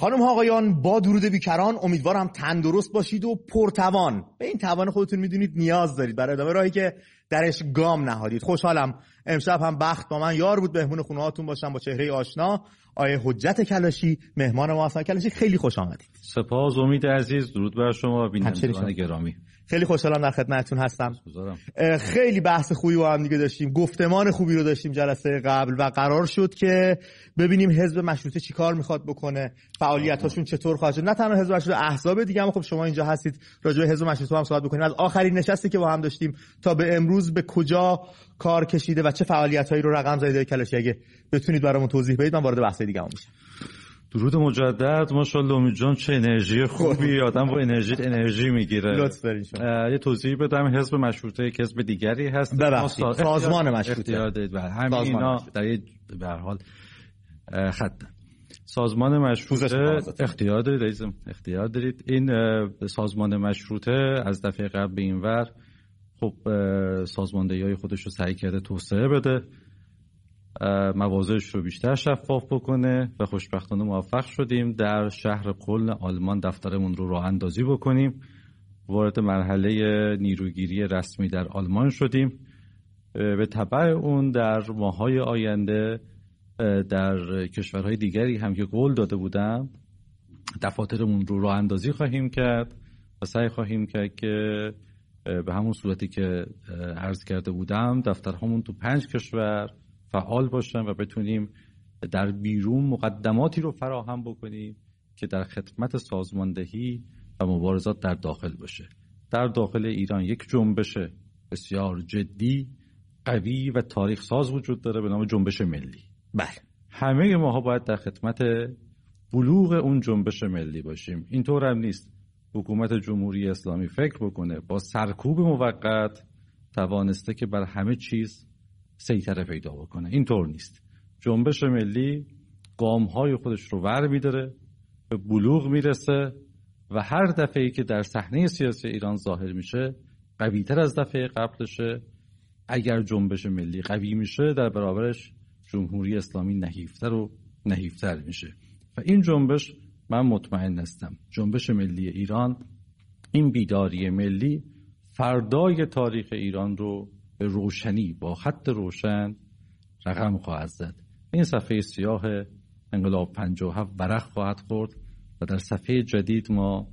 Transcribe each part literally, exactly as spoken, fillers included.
خانم ها آقایان، با درود بیکران، امیدوارم تندرست باشید و پرتوان. به این توان خودتون میدونید نیاز دارید برای ادامه راهی که درش گام نهادید. خوشحالم امشب هم بخت با من یار بود، مهمون خونه هاتون باشم با چهره آشنا. آیه حجت کلاشی مهمان ما هستن. کلاشی خیلی خوش آمدید. سپاس امید عزیز، درود بر شما بینندگان گرامی. خیلی خوشحالم در خدمتتون هستم. خیلی بحث خوبی با هم دیگه داشتیم، گفتمان خوبی رو داشتیم جلسه قبل و قرار شد که ببینیم حزب مشروطه چیکار میخواد بکنه، فعالیتاشون چطور خواهد شد. نه تنها حزب مشروطه، احزاب دیگه هم خب شما اینجا هستید، راجع به حزب مشروطه هم صحبت بکنیم. از آخرین نشستی که با هم داشتیم تا به امروز به کجا کار کشیده و چه فعالیتایی رو رقم زده کلاشی، اگه بتونید برامون توضیح بدید من وارد بحث دیگه میشم. درود مجدد. ماشاءالله امید جان، چه انرژی خوبی، آدم با انرژی انرژی میگیره. لطف دارین شما. یه توضیح بدم، حزب مشروطه یک حزب دیگری هست، سا... سازمان مشروطه و همین اینا در یه به هر حال خط سازمان مشروطه اختیار دارید عزیزم، اختیار دارید. این سازمان مشروطه از دفعه قبل به اینور خب سازماندهی‌های خودش رو سعی کرده توسعه بده، موازه‌اش رو بیشتر شفاف بکنه و خوشبختانه موفق شدیم در شهر کلن آلمان دفترمون رو راه اندازی بکنیم. وارد مرحله نیروگیری رسمی در آلمان شدیم. به تبع اون در ماه‌های آینده در کشورهای دیگری هم که قول داده بودم دفاترمون رو راه اندازی خواهیم کرد و سعی خواهیم کرد که به همون صورتی که عرض کرده بودم دفترهامون تو پنج کشور فعال باشن و بتونیم در بیرون مقدماتی رو فراهم بکنیم که در خدمت سازماندهی و مبارزات در داخل باشه. در داخل ایران یک جنبش بسیار جدی، قوی و تاریخ ساز وجود داره به نام جنبش ملی. بله، همه ماها باید در خدمت بلوغ اون جنبش ملی باشیم. اینطور هم نیست حکومت جمهوری اسلامی فکر بکنه با سرکوب موقت توانسته که بر همه چیز سیطره پیدا بکنه. اینطور نیست. جنبش ملی گام‌های خودش رو ور می‌داره، به بلوغ میرسه و هر دفعه‌ای که در صحنه سیاسی ایران ظاهر میشه قوی‌تر از دفعه قبلشه. اگر جنبش ملی قوی میشه در برابرش جمهوری اسلامی نحیفتر و نحیفتر میشه و این جنبش، من مطمئن هستم جنبش ملی ایران، این بیداری ملی فردای تاریخ ایران رو به روشنی با خط روشن رقم خواهد زد. این صفحه سیاه انقلاب پنجاه و هفت ورق خواهد خورد و در صفحه جدید ما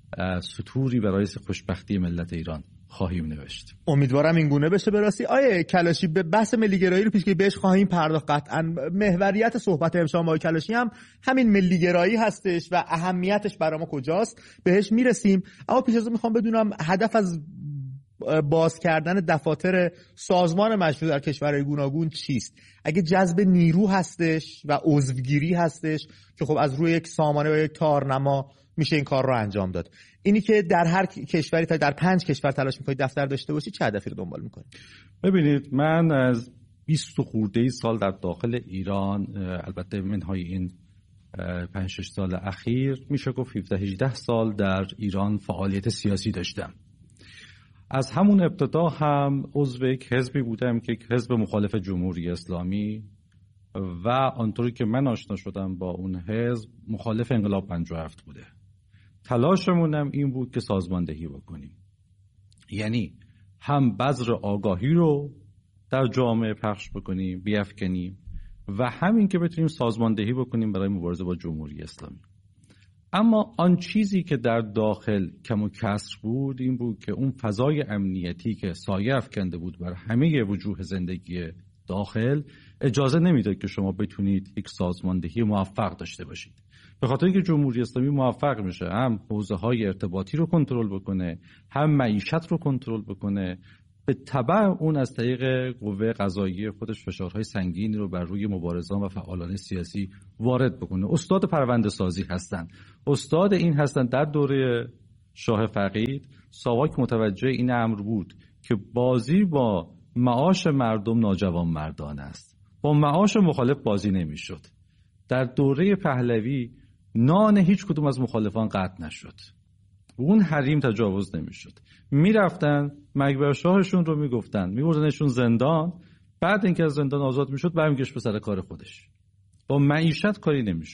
سطوری برای خوشبختی ملت ایران خواهیم نوشت. امیدوارم این گونه بشه. براستی آیه کلاشی به بحث ملیگرایی رو پیش که بهش خواهیم پرداخت قطعاً. محوریت صحبت امشب با کلاشی هم همین ملیگرایی هستش و اهمیتش برای ما کجاست، بهش میرسیم. اما پیش از اون میخوام بدونم هدف از باز کردن دفاتر سازمان مشروطه در کشورهای گوناگون چیست؟ اگه جذب نیرو هستش و عضوگیری هستش که خب از روی یک سامانه و یک تارنما میشه این کار رو انجام داد، اینی که در هر کشوری تا در پنج کشور تلاش میکنید دفتر داشته باشید، چه هدفی رو دنبال میکنید؟ ببینید، من از بیست خورده سال در داخل ایران، البته منهای این پنج شش سال اخیر میشه گفت هفده هجده سال در ایران فعالیت سیاسی داشتم. از همون ابتدا هم عضو یک حزبی بودم که یک حزب مخالف جمهوری اسلامی و آنطوری که من آشنا شدم با اون حزب مخالف انقلاب پنجاه و هفت بوده. تلاشمون هم این بود که سازماندهی بکنیم، یعنی هم بذر آگاهی رو در جامعه پخش بکنیم، بیفکنیم و همین که بتونیم سازماندهی بکنیم برای مبارزه با جمهوری اسلامی. اما آن چیزی که در داخل کم و کسر بود این بود که اون فضای امنیتی که سایه افکنده بود بر همه وجوه زندگی داخل اجازه نمیداد که شما بتونید یک سازماندهی موفق داشته باشید. به خاطر اینکه جمهوری اسلامی موفق میشه هم حوزه‌های ارتباطی رو کنترل بکنه، هم معیشت رو کنترل بکنه، به تبع اون از طریق قوه قضاییه خودش فشارهای سنگینی رو بر روی مبارزان و فعالان سیاسی وارد بکنه. استاد پرونده سازی هستن، استاد این هستن. در دوره شاه فقید ساواک متوجه این امر بود که بازی با معاش مردم ناجوان مردان است، با معاش مخالف بازی نمیشد. در دوره پهلوی نان هیچ کدوم از مخالفان قطع نشد، اون حریم تجاوز نمیشد. میرفتن مکبر شاهشون رو میگفتن، میبردنشون زندان، بعد اینکه از زندان آزاد میشد برمیگشت به سر کار خودش. با معیشت کاری نمیشد.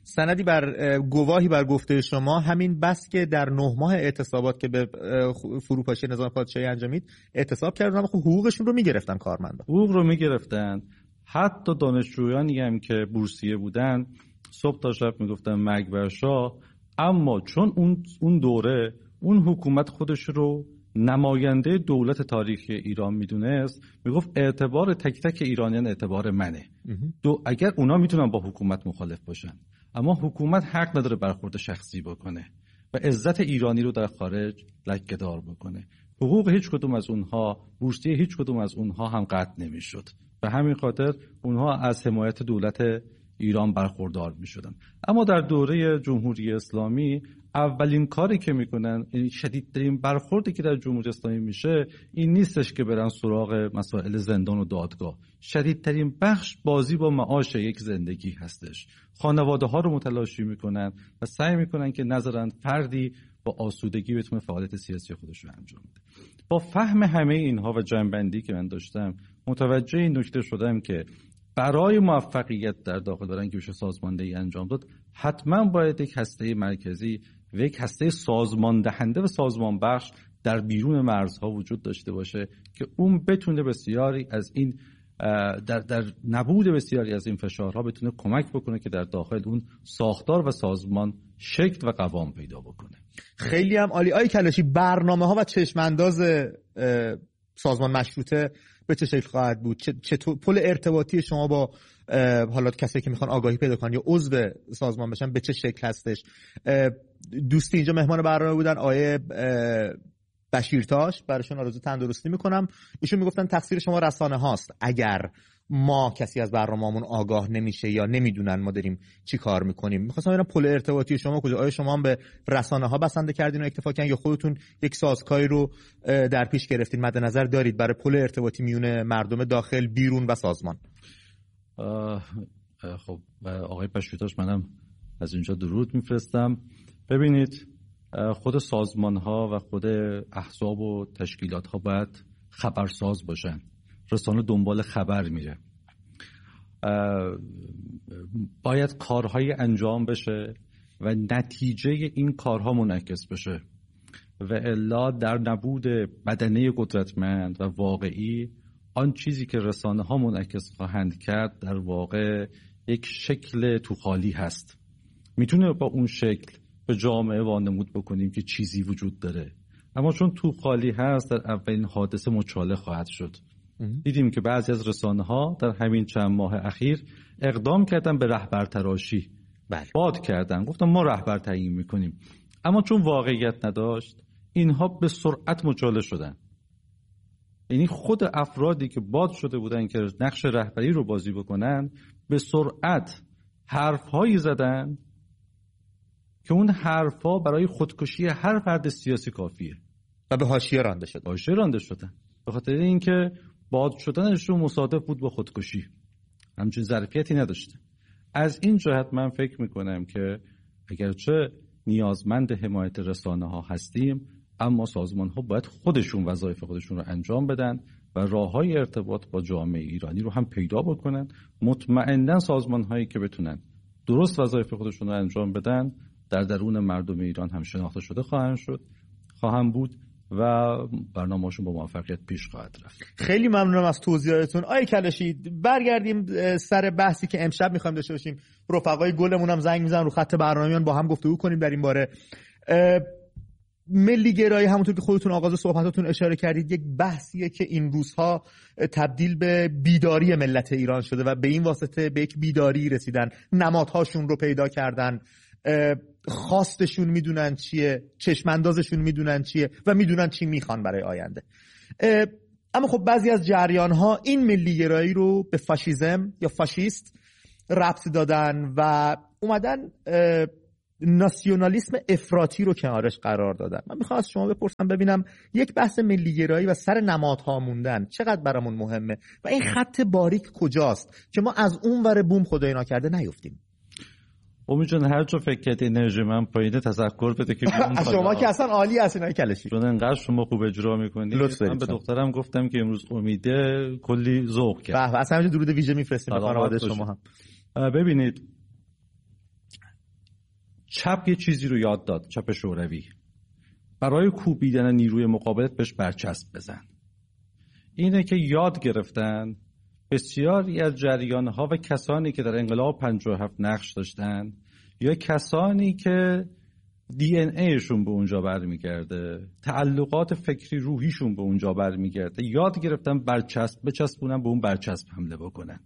سندی بر گواهی بر گفته شما همین بس که در نه ماه اعتصابات که به فروپاشی نظام پادشاهی انجامید اعتصاب کردن، اما خب حقوقشون رو میگرفتن کارمندا. حقوق رو میگرفتن. حتی دانشجویانی هم که بورسیه بودن صبح تا شب میگفتن مرگ بر شاه، اما چون اون اون دوره اون حکومت خودش رو نماینده دولت تاریخی ایران میدونست، میگفت اعتبار تک تک ایرانیان اعتبار منه. دو اگر اونا میتونن با حکومت مخالف باشن، اما حکومت حق نداره برخورد شخصی بکنه و عزت ایرانی رو در خارج لکه‌دار بکنه. حقوق هیچ کدوم از اونها، بورسیه هیچ کدوم از اونها هم قطع نمیشد. به همین خاطر اونها از حمایت دولت ایران برخوردار میشدن. اما در دوره جمهوری اسلامی اولین کاری که میکنن، یعنی شدیدترین برخوردی که در جمهوری اسلامی میشه این نیستش که برن سراغ مسائل زندان و دادگاه. شدیدترین بخش بازی با معاش یک زندگی هستش. خانواده ها رو متلاشی میکنن و سعی میکنن که نذارن فردی با آسودگی بتونه فعالیت سیاسی خودش رو انجام بده. با فهم همه اینها و جنبندی که من داشتم، متوجه این نکته شدم که برای موفقیت در داخل برای اینکه بشه سازماندهی انجام داد، حتما باید یک هسته مرکزی و یک هسته سازمان دهنده و سازمان بخش در بیرون مرزها وجود داشته باشه که اون بتونه بسیاری از این در در نبود بسیاری از این فشارها بتونه کمک بکنه که در داخل اون ساختار و سازمان شکل و قوام پیدا بکنه. خیلی هم عالی. آقای کلاشی، برنامه ها و چشمانداز سازمان مشروطه به چه شکل خواهد بود؟ چطور پل ارتباطی شما با حالا کسایی که میخوان آگاهی پیدا کنن یا عضو سازمان بشن به چه شکل هستش؟ دوستی اینجا مهمان برنامه بودن آقای بشیرتاش، براشون آرزو تندرستی میکنم. ایشون میگفتن تقصیر شما رسانه هاست اگر ما کسی از برنامه‌مون آگاه نمیشه یا نمیدونن ما داریم چی کار میکنیم. میخواستم ببینم پل ارتباطی شما کجا؟ آیا شما هم به رسانه ها بسنده کردین و اکتفا کردین یا خودتون یک سازکاری رو در پیش گرفتین مد نظر دارید برای پل ارتباطی میون مردم داخل، بیرون و سازمان؟ خب آقای بشیرتاش، منم از اینجا درود میفرستم. ببینید، خود سازمان ها و خود احزاب و تشکیلات ها باید خبرساز باشن. رسانه دنبال خبر میره. باید کارهای انجام بشه و نتیجه این کارها منعکس بشه و الا در نبود بدنه قدرتمند و واقعی، آن چیزی که رسانه ها منعکس خواهند کرد در واقع یک شکل توخالی هست. میتونه با اون شکل به جامعه وانمود بکنیم که چیزی وجود داره، اما چون توخالی هست در اولین حادثه مچاله خواهد شد. دیدیم که بعضی از رسانه ها در همین چند ماه اخیر اقدام کردن به رهبر تراشی، بله. باد کردن، گفتن ما رهبر تعیین میکنیم، اما چون واقعیت نداشت اینها به سرعت مچاله شدن. یعنی خود افرادی که باد شده بودن که نقش رهبری رو بازی بکنن به سرعت حرفهایی زدن که اون حرفها برای خودکشی هر فرد سیاسی کافیه و به حاشیه رانده شدن. حاشیه رانده شدن به خاطر اینکه باد شدنشون مصادف بود با خودکشی، همچین ظرفیتی نداشته. از این جهت من فکر میکنم که اگرچه نیازمند حمایت رسانه ها هستیم، اما سازمان ها باید خودشون وظایف خودشون رو انجام بدن و راههای ارتباط با جامعه ایرانی رو هم پیدا بکنن. مطمئنا سازمان هایی که بتونن درست وظایف خودشون رو انجام بدن در درون مردم ایران هم شناخته شده خواهند شد خواهند بود و برنامه‌شون با موفقیت پیش خواهد رفت. خیلی ممنونم از توضیحاتتون. آقای کلاشی، برگردیم سر بحثی که امشب می‌خوایم داشته باشیم. رفقای گلمون هم زنگ میزنن رو خط برنامه‌مون، با هم گفتگو کنیم در این باره. ملی گرایی، همونطور که خودتون آغاز صحبتاتون اشاره کردید، یک بحثیه که این روزها تبدیل به بیداری ملت ایران شده و به این واسطه به یک بیداری رسیدن، نمادهاشون رو پیدا کردن، خواستشون میدونن چیه، چشماندازشون میدونن چیه و میدونن چی میخوان برای آینده. اما خب بعضی از جریان‌ها این ملی گرایی رو به فاشیسم یا فاشیست ربط دادن و اومدن ناسیونالیسم افراطی رو کنارش قرار دادن. من میخوام از شما بپرسم ببینم یک بحث ملی گرایی و سر نمادها موندن چقدر برامون مهمه و این خط باریک کجاست که ما از اون ور بوم خدای ناکرده نیفتیم. امید جان، هر جا فکر کردی انرژی من پایینه تذکر بده که شما که اصلا عالی هستین آقای کلاشی، چون انقدر شما خوب اجرا میکنید. من به دخترم گفتم که امروز امیده کلی ذوق کرد. بله، اصلا درود ویژه میفرستیم به خانواده شما هم. ببینید، چپ یه چیزی رو یاد داد، چپ شوروی، برای کوبیدن نیروی مقابلت بهش برچسب بزن. اینه که یاد گرفتن بسیاری از جریان‌ها و کسانی که در انقلاب پنجاه و هفت نقش داشتن یا کسانی که دی ان ایشون به اونجا برمیگرده، تعلقات فکری روحیشون به اونجا برمیگرده، یاد گرفتن برچسب بچسبونن، به اون برچسب حمله بکنن.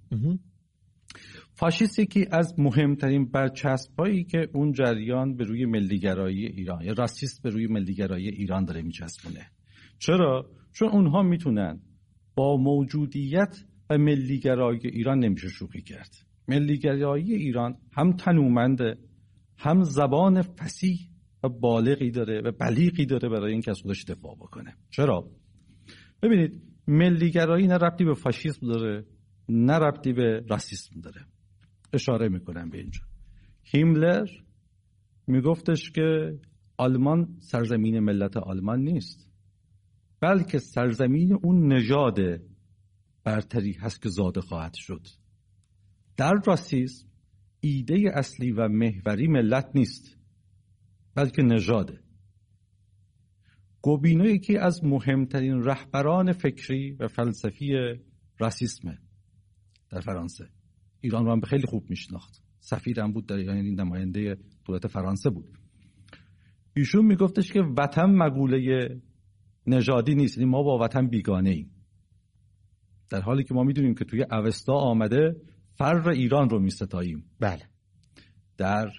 فاشیست یکی از مهمترین برچسب‌هایی که اون جریان به روی ملیگرایی ایران یا راسیست به روی ملیگرایی ایران داره میچسبونه. چرا؟ چون اونها میتونن با موجودیت و ملیگرایی ایران نمیشه شوخی کرد. ملیگرایی ایران هم تنومنده، هم زبان فصیح و بالغی داره و بلیغی داره برای اینکه از خودش دفاع بکنه. چرا؟ ببینید، ملیگرایی نه ربطی به فاشیسم داره نه ربطی به راسیسم داره. اشاره میکنم به اینجا. هیملر میگفتش که آلمان سرزمین ملت آلمان نیست، بلکه سرزمین اون نژاد برتری هست که زاده خواهد شد. در راسیسم ایده اصلی و محوری ملت نیست، بلکه نژاده. گوبینو یکی از مهمترین رهبران فکری و فلسفی راسیسمه در فرانسه. ایران رو هم خیلی خوب میشناخت، سفیرم بود در ایران، یعنی نماینده دولت فرانسه بود. ایشون میگفتش که وطن مقوله نژادی نیست، یعنی ما با وطن بیگانه ایم، در حالی که ما میدونیم که توی اوستا آمده فر ایران رو میستاییم. بله. در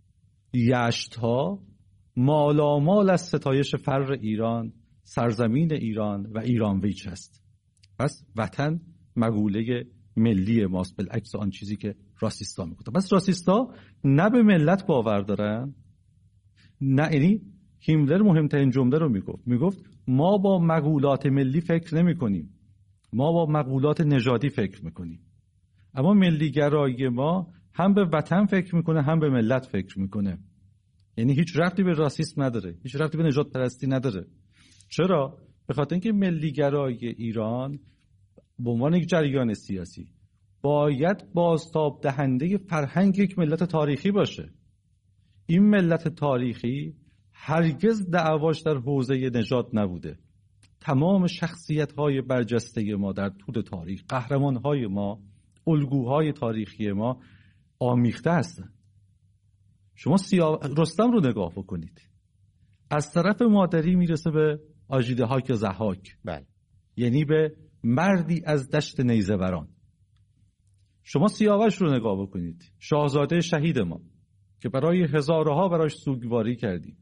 یشت‌ها مالامال از ستایش فر ایران، سرزمین ایران و ایران ویچ هست. پس وطن مقوله ملی ماست، بالعکس آن چیزی که راسیستا میگفتن. پس راسیستا نه به ملت باور دارن، نه، یعنی هیملر مهمترین جمله رو میگفت میگفت ما با مقولات ملی فکر نمی کنیم، ما با مقولات نژادی فکر میکنیم. اما ملیگرایی ما هم به وطن فکر میکنه هم به ملت فکر میکنه، یعنی هیچ ربطی به راسیسم نداره، هیچ ربطی به نژاد پرستی نداره. چرا؟ به خاطر اینکه ملیگرایی ایران به عنوان یک جریان سیاسی باید بازتاب دهنده فرهنگ یک ملت تاریخی باشه. این ملت تاریخی هرگز دعواش در حوزه نژاد نبوده. تمام شخصیت‌های برجسته ما در طول تاریخ، قهرمان‌های ما، الگوهای تاریخی ما آمیخته هستند. شما سیا... رستم رو نگاه بکنید، از طرف مادری میرسه به آژیدهاک ضحاک، بله، یعنی به مردی از دشت نیزه‌وران. شما سیاوش رو نگاه بکنید، شاهزاده شهید ما که برای هزارها براش سوگواری کردیم،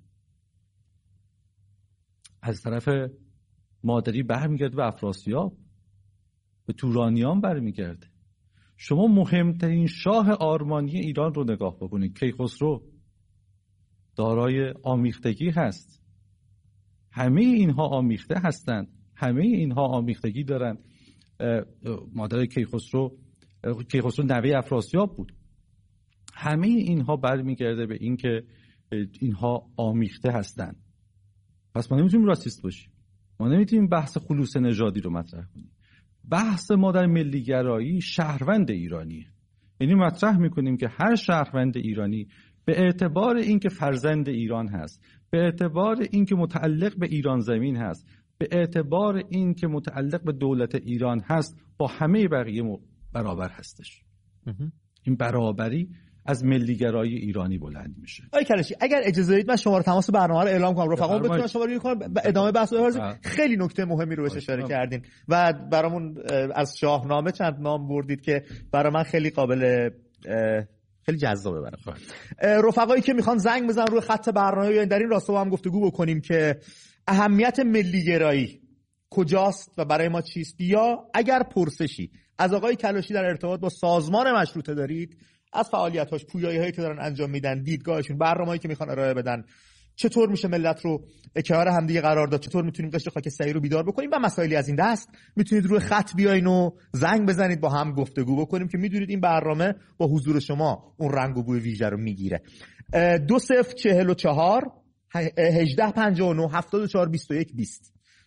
از طرف مادری برمیگرده به افراسیاب، به تورانیان برمیگرده. شما مهمترین شاه آرمانی ایران رو نگاه بکنید، کیخسرو، دارای آمیختگی هست. همه اینها آمیخته هستند، همه اینها آمیختگی دارن. مادر کیخسرو کیخسرو نوه افراسیاب بود. همه اینها برمیگرده به این که اینها آمیخته هستند. پس ما نمیتونیم راسیست باشیم، ما نمیتونیم بحث خلوص نژادی رو مطرح کنیم. بحث ما در ملیگرایی شهروند ایرانیه، یعنی مطرح میکنیم که هر شهروند ایرانی به اعتبار اینکه فرزند ایران هست، به اعتبار اینکه متعلق به ایران زمین هست، به اعتبار اینکه متعلق به دولت ایران هست، با همه بقیه برابر هستش. این برابری از ملیگرایی ایرانی بلند میشه. آقای کلاشی، اگر اجازه بدید من شماره تماس برنامه رو اعلام کنم، رفقا بتونن شماره رو کنم، ادامه بحث رو. خیلی نکته مهمی رو بهش اشاره کردین و برامون از شاهنامه چند نام بردید که برای من خیلی قابل خیلی جذابه برام. رفقایی که میخوان زنگ بزنن روی خط برنامه یا در این راستا با هم گفتگو بکنیم که اهمیت ملیگرایی کجاست و برای ما چیست، یا اگر پرسشی از آقای کلاشی در ارتباط با سازمان مشروطه دارید، از فعالیت‌هاش، پویایی‌هایی که دارن انجام میدن، دیدگاهشون، برنامه‌ای که میخوان ارائه بدن، چطور میشه ملت رو کنار همدیگه قرار داد، چطور میتونیم قشر خاکستری رو بیدار بکنیم و مسائلی از این دست، میتونید روی خط بیاین و زنگ بزنید با هم گفتگو بکنیم که میدونید این برنامه با حضور شما اون رنگ و بوی ویژه رو میگیره. دو صفر چهل و چهار هجده پنجاه و نه هفتاد و چهار بیست و یک بیست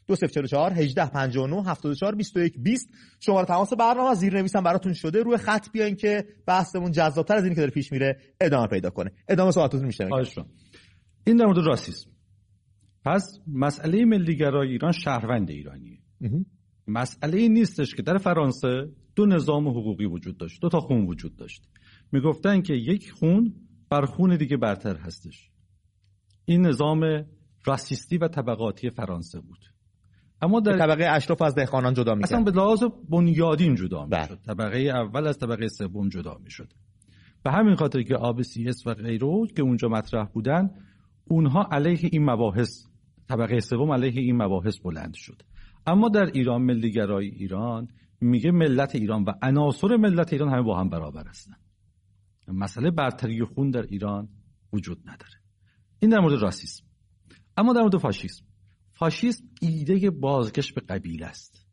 دو صفر چهار چهار هجده پنجاه و نه هفتاد و چهار بیست و یک بیست. شماره تماس برنامه زیرنویسم براتون شده، روی خط بیاین که بحثمون جذاب‌تر از اینی که داره پیش میره ادامه پیدا کنه. ادامه صحبتتون میشنویم. این در مورد راسیسم. پس مسئله ملی‌گرایی ایران شهروند ایرانیه. مسئله این نیستش که در فرانسه دو نظام حقوقی وجود داشت، دو تا خون وجود داشت. میگفتن که یک خون بر خون دیگه برتر هستش. این نظام راسیستی و طبقاتی فرانسه بود. اما در طبقه اشراف از دهقانان جدا می‌کرد. اصلا به لحاظ بنیادین جدا می‌شد. طبقه اول از طبقه سوم جدا می‌شد. به همین خاطر که آب سی اس و غیره که اونجا مطرح بودن، اونها علیه این مباحث، طبقه سوم علیه این مباحث بلند شد. اما در ایران، ملی‌گرایی ایران میگه ملت ایران و عناصر ملت ایران همه با هم برابر هستن. مسئله برتری خون در ایران وجود نداره. این در مورد راسیسم. اما در مورد فاشیسم، فاشیسم ایده بازگشت به قبیله است.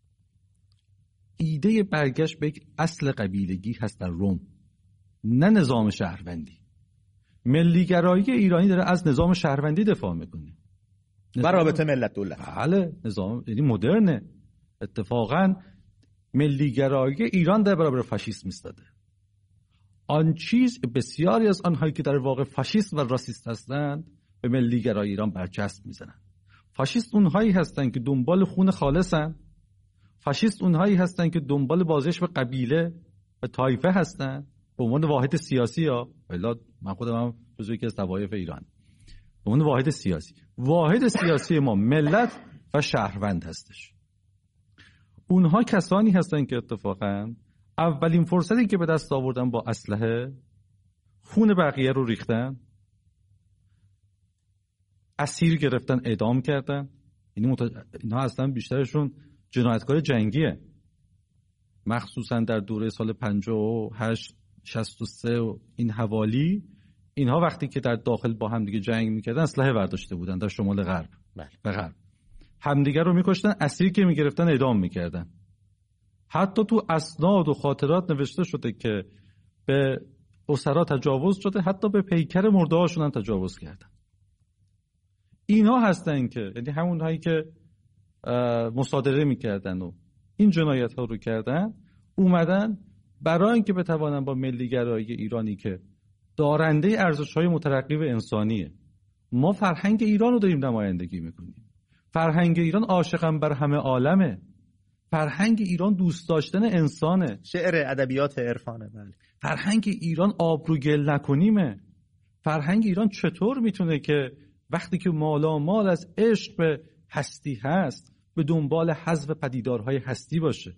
ایده برگشت به یک اصل قبیلگی هست در روم، نه نظام شهروندی. ملی‌گرایی ایرانی داره از نظام شهروندی دفاع میکنه و رابطه ملت دولت. بله، نظام یعنی مدرنه. اتفاقاً ملی‌گرایی ایران در برابر فاشیسم ایستاده. آن چیز بسیاری از آنهایی که در واقع فاشیست و راسیست هستند به ملی‌گرایی ایران برچسب میزنند. فاشیست اونهایی هستند که دنبال خون خالصن. فاشیست اونهایی هستند که دنبال بازش به قبیله و طایفه هستند به عنوان واحد سیاسی. ها الا من خودم هم جزو یکی از طوایف ایران به عنوان واحد سیاسی. واحد سیاسی ما ملت و شهروند هستش. اونها کسانی هستند که اتفاقاً اولین فرصتی که به دست آوردن با اسلحه خون بقیه رو ریختن، اسیر گرفتن، اعدام کردن. یعنی مت... اینا اصلا بیشترشون جنایتکار جنگیه. مخصوصا در دوره سال پنجاه و هشت شصت و سه و این حوالی، اینها وقتی که در داخل با هم دیگه جنگ میکردن اسلحه برداشته بودن در شمال غرب و غرب. همدیگه رو میکشتن، اسیر که میگرفتن اعدام میکردن. حتی تو اسناد و خاطرات نوشته شده که به اسرا تجاوز شده، حتی به پیکر مرده هاشون هم تجاوز کردن. اینها هستن که یعنی همون هایی که مصادره میکردن و این جنایت ها رو کردن، اومدن برای اینکه بتوانن با ملی‌گرایی ایرانی که دارنده ارزش‌های مترقی و انسانیه، ما فرهنگ ایران رو داریم نمایندگی میکنیم. فرهنگ ایران عاشقم بر همه عالمه. فرهنگ ایران دوست داشتن انسانه. شعر، ادبیات، عرفانه. بله. فرهنگ ایران آبرو گل نکنیمه. فرهنگ ایران چطور میتونه که وقتی که مالا مال از عشق به هستی هست به دنبال حذف پدیدارهای هستی باشه؟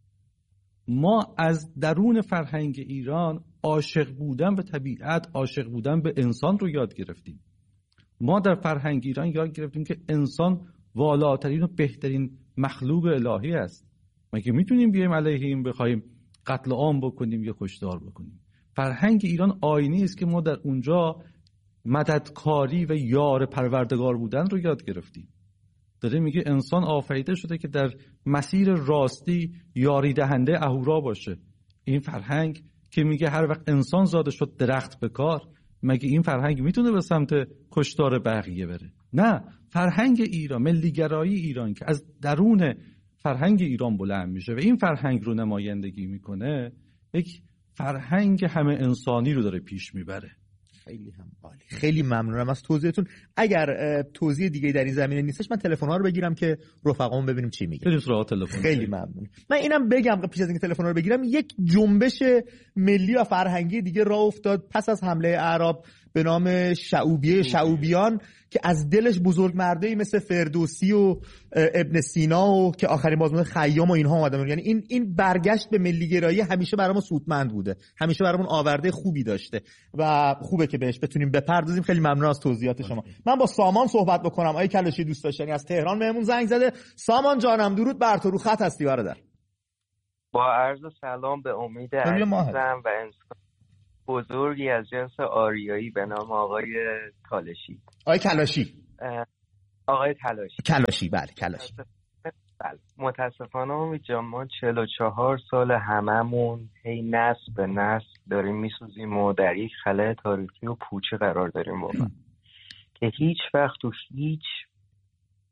ما از درون فرهنگ ایران عاشق بودن به طبیعت، عاشق بودن به انسان رو یاد گرفتیم. ما در فرهنگ ایران یاد گرفتیم که انسان والاترین و بهترین مخلوق الهی است. مگه میتونیم بیایم علیه این بخوایم قتل عام بکنیم یا کشتار بکنیم؟ فرهنگ ایران آینه است که ما در اونجا مددکاری و یار پروردگار بودن رو یاد گرفتیم. داره میگه انسان آفریده شده که در مسیر راستی یاری دهنده اهورا باشه. این فرهنگ که میگه هر وقت انسان زاده شد درخت بکار، مگه این فرهنگ میتونه به سمت کشتار بقیه بره؟ نه، فرهنگ ایران، ملی‌گرایی ایران که از درون فرهنگ ایران بلند میشه و این فرهنگ رو نمایندگی میکنه، یک فرهنگ همه انسانی رو داره پیش میبره. خیلی هم عالی. خیلی ممنونم از توضیحتون. اگر توضیح دیگه در این زمینه نیستش من تلفن ها رو بگیرم که رفقامون ببینیم چی میگن. خیلی سراغ تلفن. خیلی ممنون. من اینم بگم پیش از اینکه تلفن ها رو بگیرم، یک جنبش ملی و فرهنگی دیگه راه افتاد پس از حمله اعراب به نام شعوبیه شعوبیان که از دلش بزرگ مرده‌ای مثل فردوسی و ابن سینا و که آخرین بازمانده خیام و اینها اومدن. یعنی این این برگشت به ملی‌گرایی همیشه برامون سودمند بوده، همیشه برامون آورده خوبی داشته و خوبه که بهش بتونیم بپردازیم. خیلی ممنون از توضیحات شما. من با سامان صحبت بکنم. آقای کلاشی دوست داشتنی از تهران بهمون زنگ زده. سامان جانم درود بر تو، رو خط هستی برادر. با عرض سلام به امید عزیزم و انسان بزرگی از جنس آریایی به نام آقای کالاشی. آقای کلاشی. آقای کلاشی. کلاشی بله کلاشی. بله. متاسفانه امید جان ما چهل و چهار سال هممون هی نسل به نسل داریم میسوزیم و در یک خلأ تاریخی و پوچه قرار داریم واقعا که هیچ وقت و هیچ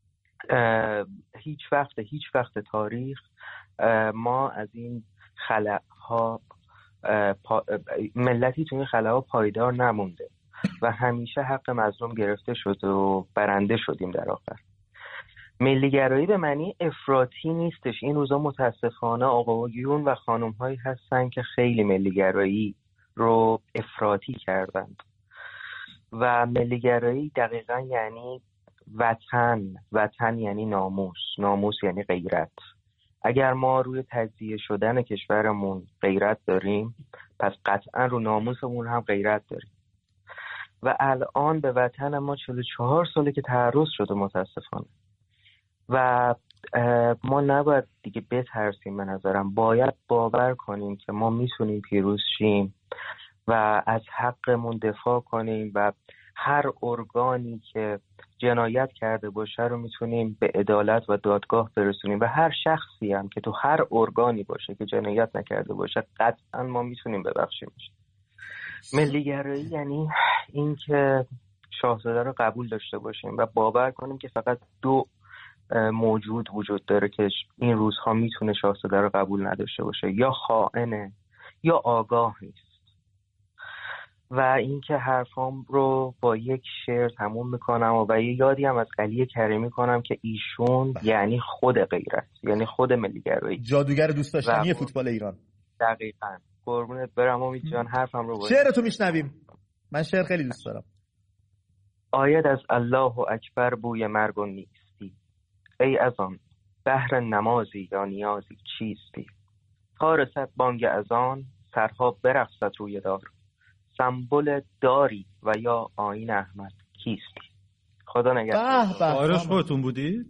هیچ وقت هیچ وقت تاریخ ما از این خلاها پا... ملتی تو این خلاها پایدار نمونده و همیشه حق مظلوم گرفته شد و برنده شدیم در آخر. ملیگرایی به معنی افراطی نیستش. این روزا متاسفانه آقایون و خانم‌هایی هستن که خیلی ملیگرایی رو افراطی کردند و ملیگرایی دقیقا یعنی وطن، وطن یعنی ناموس، ناموس یعنی غیرت. اگر ما روی تجزیه شدن کشورمون غیرت داریم پس قطعا رو ناموسمون هم غیرت داریم و الان به وطن ما چهل و چهار ساله که تعرض شده متاسفانه و ما نباید دیگه بترسیم. به نظرم باید باور کنیم که ما میتونیم پیروز شیم و از حقمون دفاع کنیم و هر ارگانی که جنایت کرده باشه رو میتونیم به عدالت و دادگاه برسونیم و هر شخصی هم که تو هر ارگانی باشه که جنایت نکرده باشه قطعا ما میتونیم ببخشیمش. ملیگرایی یعنی این که شاهزاده رو قبول داشته باشیم و باور کنیم که فقط دو موجود وجود داره که این روزها میتونه شاهزاده رو قبول نداشته باشه، یا خائنه یا آگاه نیست. و اینکه حرفام رو با یک شعر تموم میکنم و, و یه یادی هم از علی کریمی کنم که ایشون بله. یعنی خود غیرت، یعنی خود ملیگرایی، جادوگر دوست داشتنی فوتبال ایران. دقیقاً. قربونت برم امید جان، حرفم رو باید. شعرتو میشنویم، من شعر خیلی دوست دارم. آید از الله اکبر بوی مرگ و نیستی، ای از آن بهر نمازی یا نیازی چیستی. تا رسد بانگ از آن سرها برقصد روی دار، سمبل داری و یا آیین احمد کیستی. خدا نگهدار. شاعرش خودتون بودید؟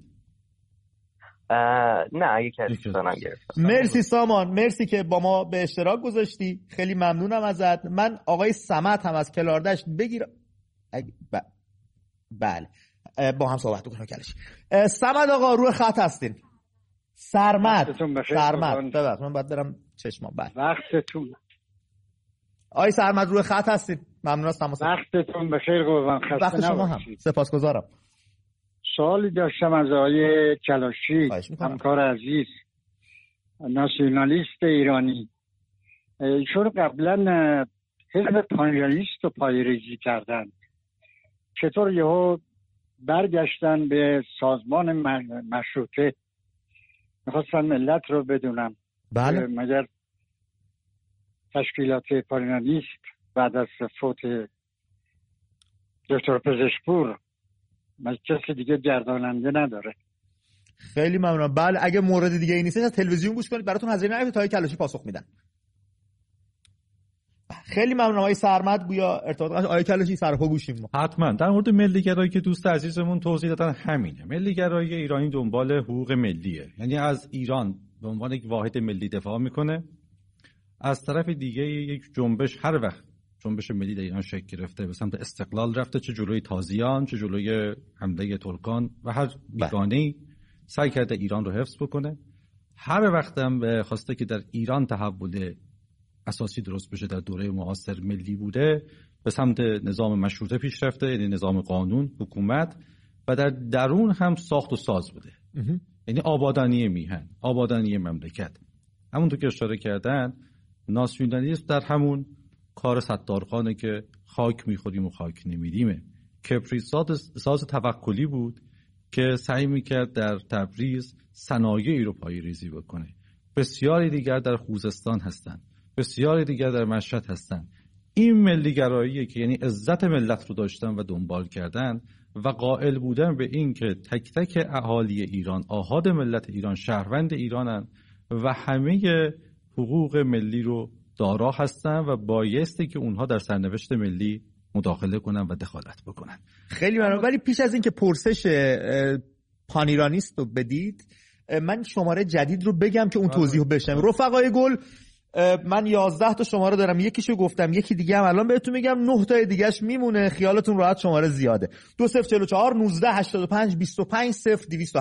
نه یکی از دوستانم گرفتم. مرسی سامان، مرسی که با ما به اشتراک گذاشتی، خیلی ممنونم ازت. من آقای صمد هم از کلاردشت بگیر ب... بله با هم صحبت کنیم کلش. صمد آقا روی خط هستین. سرمد سرمد ببخشید من باید برم چشمام. بله وقتتون. آقای سرمد روی خط هستین، ممنون از تماس. وقتتون بخیر قربان، خسته وقت شما هم سپاسگزارم. سوالی داشتم از آقای کلاشی، همکار عزیز ناسیونالیست ایرانی. ایشون قبلا حزب پانیرالیست رو پایه‌ریزی کردن، چطور یهو برگشتن به سازمان مشروطه؟ میخواستم ملت رو بدونم. بله. مگر تشکیلات پانیرالیست بعد از فوت دکتر پزشکپور من کسی دیگه گرداننده نداره؟ خیلی ممنونم. بله اگه مورد دیگه ای نیست از تلویزیون گوش کنید، براتون هزینه نمیشه تا کلاشی پاسخ میدن. خیلی ممنونم آقای سرمد. گویا ارتباط آقای کلاشی سرپا گوشیم ما. حتما در مورد ملیگرایی که دوست عزیزمون توضیح دادن همینه. ملیگرایی ایرانی دنبال حقوق ملیه، یعنی از ایران به عنوان یک واحد ملی دفاع میکنه. از طرف دیگه یک جنبش هر وقت جنبش ملی در ایران شکل گرفته به سمت استقلال رفته، چه جلوی تازیان چه جلوی حمله ترکان و هر بیگانه‌ای سعی کرده ایران رو حفظ بکنه. هر وقت هم خواسته که در ایران تحول اساسی درست بشه در دوره معاصر ملی بوده، به سمت نظام مشروطه پیش رفته، یعنی نظام قانون حکومت، و در درون هم ساخت و ساز بوده، یعنی آبادانی میهن، آبادانی مملکت. همونطور که اشاره کردن ناسیونالیسم در همون کار ستارخانه که خاک میخوریم و خاک نمیدیمه. کپری ساز توکلی بود که سعی میکرد در تبریز صنایعی رو پایه‌ریزی بکنه. بسیاری دیگر در خوزستان هستند، بسیاری دیگر در مشهد هستند. این ملیگراییه که یعنی عزت ملت رو داشتن و دنبال کردن و قائل بودن به این که تک تک اهالی ایران، آحاد ملت ایران، شهروند ایرانن و همه حقوق ملی رو دارا هستن و بایستی که اونها در سرنوشت ملی مداخله کنن و دخالت بکنن. خیلی ممنون. ولی پیش از این که پرسش پانیرانیست رو بدید، من شماره جدید رو بگم که اون توضیح بشم. رفقای گل، من یازده تا شماره دارم، یکیشو گفتم، یکی دیگه هم الان بهتون میگم، نه تا دیگهش میمونه، خیالتون راحت، شماره زیاده. دو صفر چهار چهار نوزده هشتاد و پنج بیست و پنج صفر دویست